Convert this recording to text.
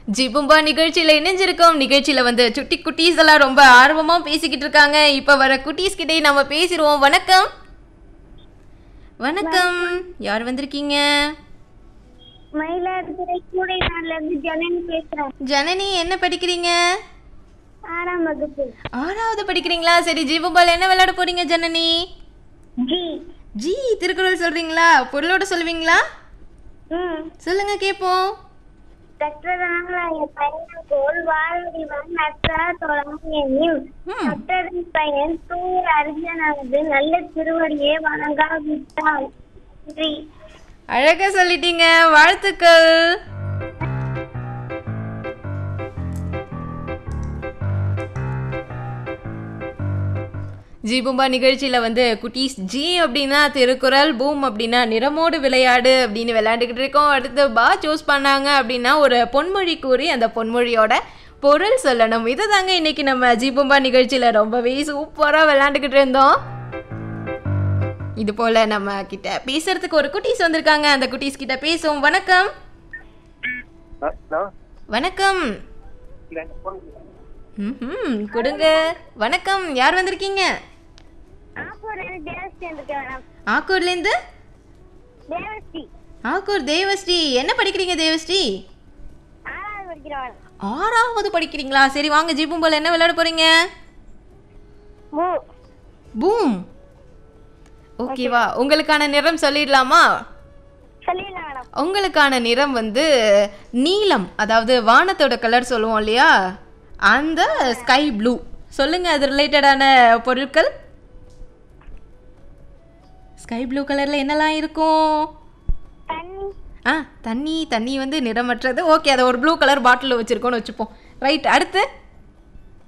ஜிபும்பா நிகழ்ச்சியில இணைஞ்சிருக்கோம். நிகழ்ச்சியில வந்து சுட்டி குட்டீஸ் எல்லாம் ரொம்ப ஆர்வமா பேசிக்கிட்டு இருக்காங்க. இப்ப வர குட்டீஸ் கிட்டே நம்ம பேசிடுவோம். வணக்கம். வணக்கம். யார் வந்திருக்கீங்க? மயிலாடுதுறை கூடைநாடுல இருந்து ஜனனி பேசுறேன். ஜனனி, என்ன படிக்கிறீங்க? 6ஆம் வகுப்பு. 6வது படிக்கிறீங்களா? சரி, ஜிபும்பால என்ன விளையாட போறீங்க ஜனனி? ஜி. ஜி திருக்குறள் சொல்றீங்களா? பொருளோட சொல்லுவீங்களா? சொல்லுங்க கேப்போம். கற்றதனாலாய பயன் போல் வாழ்வறிவன் நற்றார் தொடங்கியும் கற்றதன் பயன் தூய அறிஞனானது நல்ல திருவடியை வணங்காவிட்டால். அழகா சொல்லிட்டீங்க, வாழ்த்துக்கள். ஜிபும்பா நிகழ்ச்சியில் வந்து குட்டீஸ் ஜி அப்படின்னா திருக்குறள், பூம் அப்படின்னா நிறமோடு விளையாடு அப்படின்னு விளையாண்டுக்கிட்டு இருக்கோம். அடுத்து பா சூஸ் பண்ணாங்க அப்படின்னா ஒரு பொன்மொழி கூறி அந்த பொன்மொழியோட பொருள் சொல்லணும். இதை தாங்க இன்னைக்கு நம்ம ஜிபும்பா நிகழ்ச்சியில் ரொம்பவே சூப்பராக விளையாண்டுக்கிட்டு இருந்தோம். இது போல் நம்ம கிட்ட பேசுறதுக்கு ஒரு குட்டீஸ் வந்திருக்காங்க. அந்த குட்டீஸ் கிட்ட பேசுவோம். வணக்கம். வணக்கம். கொடுங்க. வணக்கம். யார் வந்திருக்கீங்க? ஆக்கூர்ல இருந்து ஆக்கூர் தேவஸ்ரீ. என்ன படிக்கிறீங்க தேவஸ்ரீ? 6வது படிக்கிறீங்களா? சரி, வாங்க ஜிபும்பால என்ன விளையாட போறீங்க? பூம். ஓகேவா? உங்களுக்கான நிறம் சொல்லிடலாமா? உங்களுக்கான நிறம் வந்து நீலம், அதாவது வானத்தோட கலர் சொல்லுவோம் இல்லையா, அந்த ஸ்கை ப்ளூ. சொல்லுங்க, அது ரிலேட்டடான பொருட்கள். ஸ்கை ப்ளூ கலர்ல என்னெல்லாம் இருக்கும்? தண்ணி. தண்ணி வந்து நிறமற்றது. ஓகே, அதை ஒரு ப்ளூ கலர் பாட்டில் வச்சிருக்கோம்னு வச்சுப்போம். ரைட். அடுத்து